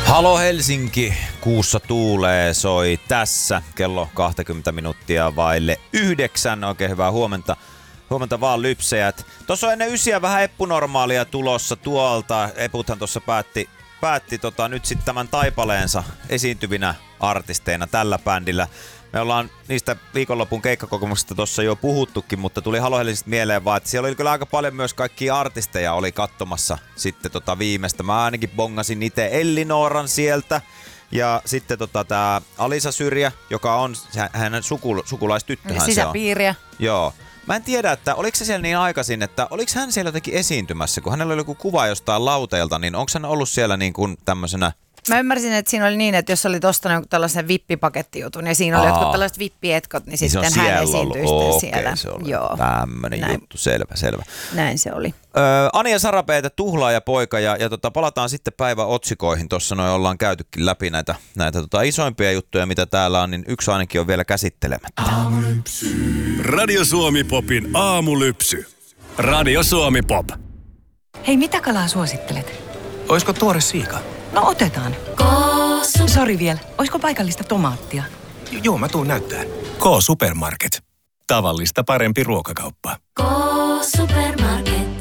Halo Helsinki, kuussa tuulee, soi tässä kello 20 minuuttia vaille 9. Oikein hyvää huomenta. Huomenta vaan lypsejät. Tuossa on ennen 9 vähän eppunormaalia tulossa tuolta. Eputhan tuossa päätti nyt sitten tämän taipaleensa esiintyvinä artisteina tällä bändillä. Me ollaan niistä viikonlopun keikkakokemuksista tuossa jo puhuttukin, mutta tuli Halo Helsingistä mieleen vaan, että siellä oli kyllä aika paljon myös kaikkia artisteja oli katsomassa sitten viimeistä. Mä ainakin bongasin itse Ellinooran sieltä ja sitten tää Alisa Syrjä, joka on hänen sukulaistyttöhän. Sisäpiiriä. Joo. Mä en tiedä, että oliko se siellä niin aikaisin, että oliko hän siellä jotenkin esiintymässä, kun hänellä oli joku kuva jostain lauteelta, niin onko hän ollut siellä niin kuin tämmöisenä... Mä ymmärsin, että siinä oli niin, että jos olit ostanut joku tällaisen vippipakettijutun ja siinä oli jotkut tällaiset vippietkot, niin sitten hän esiintyi siellä. Se on tämmöinen juttu, selvä. Näin se oli. Anja Sarapeitä, Tuhlaajapoika ja palataan sitten päivän otsikoihin. Tuossa noin ollaan käytykin läpi näitä isoimpia juttuja, mitä täällä on, niin yksi ainakin on vielä käsittelemättä. Aamulypsy. Radio Suomi Popin aamulypsy. Radio Suomi Pop. Hei, mitä kalaa suosittelet? Oisko tuore siika? No otetaan. Sori vielä, oisko paikallista tomaattia? Joo, mä tuun näyttää. K-Supermarket. Tavallista parempi ruokakauppa. K-Supermarket.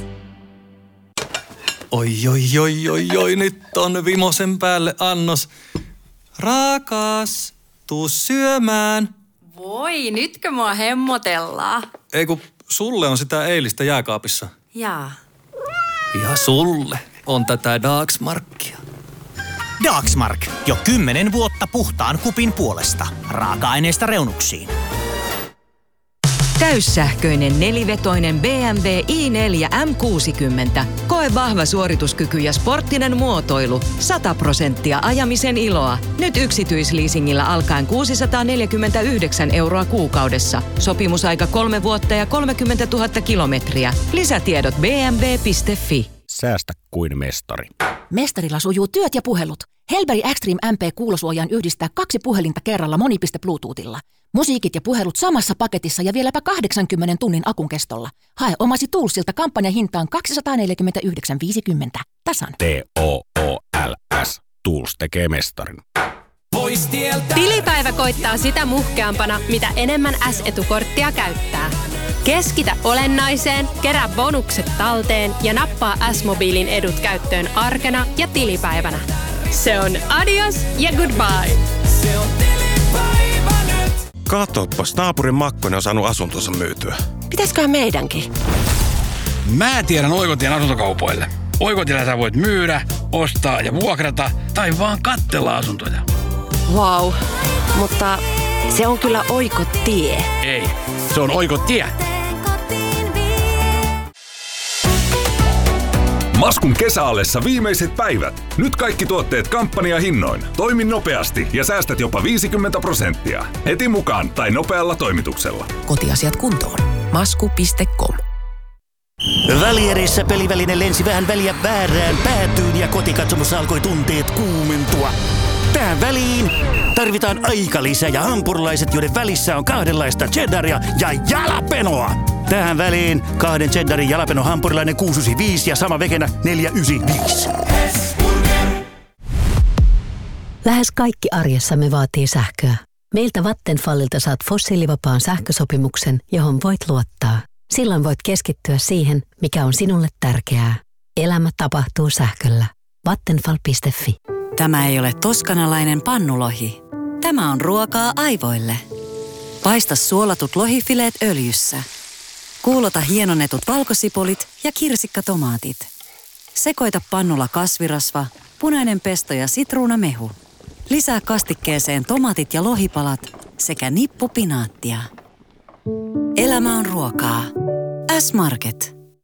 Oi, nyt on vimosen päälle annos. Rakas, tuu syömään. Voi, nytkö mua hemmotellaan? Ei kun sulle on sitä eilistä jääkaapissa. Jaa. Ja sulle on tätä Dagsmarkia. Dagsmark. Jo 10 vuotta puhtaan kupin puolesta. Raaka-aineista reunuksiin. Täyssähköinen nelivetoinen BMW i4 M60. Koe vahva suorituskyky ja sporttinen muotoilu. 100% ajamisen iloa. Nyt yksityisleasingillä alkaen 649 € kuukaudessa. Sopimusaika 3 vuotta ja 30 000 kilometriä. Lisätiedot bmw.fi. Säästä kuin mestari. Mestarilla sujuu työt ja puhelut. Helberi Extreme MP kuulosuojaan yhdistää 2 puhelinta kerralla monipiste Bluetoothilla. Musiikit ja puhelut samassa paketissa ja vieläpä 80 tunnin akun kestolla. Hae omasi Toolsilta kampanjahintaan 249,50. Tasan. TOOLS. Tools tekee mestarin. Tilipäivä koittaa sitä muhkeampana, mitä enemmän S-etukorttia käyttää. Keskitä olennaiseen, kerää bonukset talteen ja nappaa S-mobiilin edut käyttöön arkena ja tilipäivänä. Se on adios ja goodbye. Se on tilipäivä nyt. Katoppas, naapurin Makkonen on saanut asuntonsa myytyä. Pitäisköhän meidänkin? Mä tiedän Oikotien asuntokaupoille. Oikotiellä sä voit myydä, ostaa ja vuokrata tai vaan katsella asuntoja. Wow, mutta se on kyllä Oikotie. Ei, se on Oikotie. Maskun kesäallessa viimeiset päivät. Nyt kaikki tuotteet kampanjahinnoin. Toimi nopeasti ja säästät jopa 50%. Heti mukaan tai nopealla toimituksella. Kotiasiat kuntoon. Masku.com. Väliereissä peliväline lensi vähän väliä väärään päätyyn ja kotikatsomossa alkoi tunteet kuumentua. Tähän väliin tarvitaan aikalisä ja hampurilaiset, joiden välissä on kahdenlaista cheddaria ja jalapenoa. Tähän väliin 2 cheddarin jalapeno hampurilainen 695 ja sama vegenä 495. Lähes kaikki arjessamme vaatii sähköä. Meiltä Vattenfallilta saat fossiilivapaan sähkösopimuksen, johon voit luottaa. Silloin voit keskittyä siihen, mikä on sinulle tärkeää. Elämä tapahtuu sähköllä. Vattenfall.fi. Tämä ei ole toskanalainen pannulohi. Tämä on ruokaa aivoille. Paista suolatut lohifileet öljyssä. Kuulota hienonnetut valkosipulit ja kirsikkatomaatit. Sekoita pannulla kasvirasva, punainen pesto ja sitruunamehu. Lisää kastikkeeseen tomaatit ja lohipalat sekä nippu pinaattia. Elämä on ruokaa. S-Market.